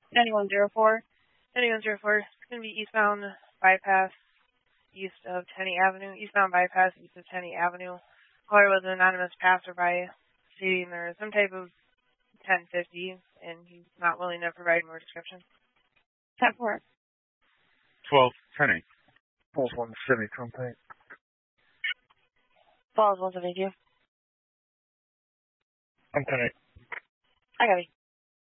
9104. 9104 is going to be eastbound bypass, east of Tenney Avenue. Eastbound bypass, east of Tenney Avenue. Caller was an anonymous passerby stating there is some type of 1050, and he's not willing to provide more description. 10-4. 12, Tenney. Falls 170, Trumpet. Falls 172. I'm Tenney. I got it.